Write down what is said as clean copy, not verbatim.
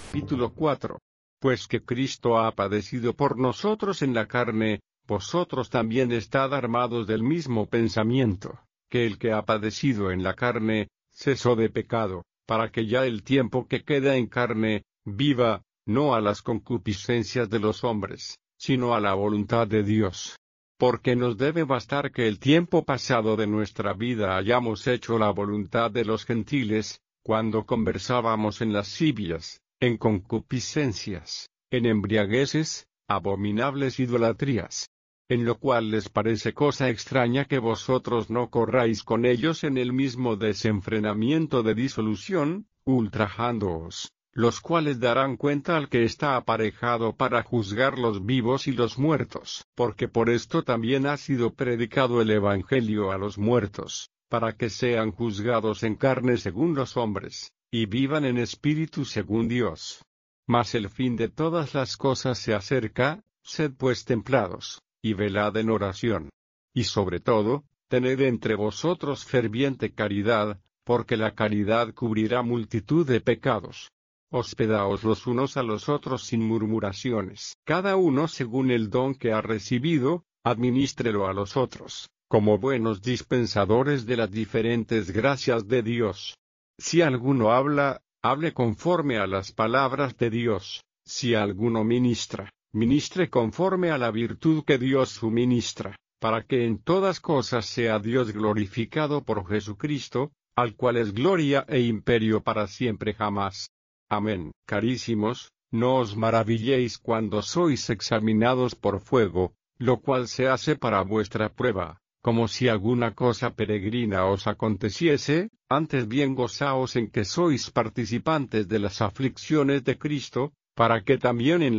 Capítulo 4. Pues que Cristo ha padecido por nosotros en la carne, vosotros también estad armados del mismo pensamiento, que el que ha padecido en la carne, cesó de pecado, para que ya el tiempo que queda en carne, viva, no a las concupiscencias de los hombres, sino a la voluntad de Dios. Porque nos debe bastar que el tiempo pasado de nuestra vida hayamos hecho la voluntad de los gentiles, cuando conversábamos en lascivias, en concupiscencias, en embriagueces, abominables idolatrías. En lo cual les parece cosa extraña que vosotros no corráis con ellos en el mismo desenfrenamiento de disolución, ultrajándoos, los cuales darán cuenta al que está aparejado para juzgar los vivos y los muertos. Porque por esto también ha sido predicado el Evangelio a los muertos, para que sean juzgados en carne según los hombres, y vivan en espíritu según Dios. Mas el fin de todas las cosas se acerca, sed pues templados, y velad en oración. Y sobre todo, tened entre vosotros ferviente caridad, porque la caridad cubrirá multitud de pecados. Hospedaos los unos a los otros sin murmuraciones. Cada uno según el don que ha recibido, adminístrelo a los otros, como buenos dispensadores de las diferentes gracias de Dios. Si alguno habla, hable conforme a las palabras de Dios. Si alguno ministra, ministre conforme a la virtud que Dios suministra, para que en todas cosas sea Dios glorificado por Jesucristo, al cual es gloria e imperio para siempre jamás. Amén. Carísimos, no os maravilléis cuando sois examinados por fuego, lo cual se hace para vuestra prueba, como si alguna cosa peregrina os aconteciese, antes bien gozaos en que sois participantes de las aflicciones de Cristo, para que también en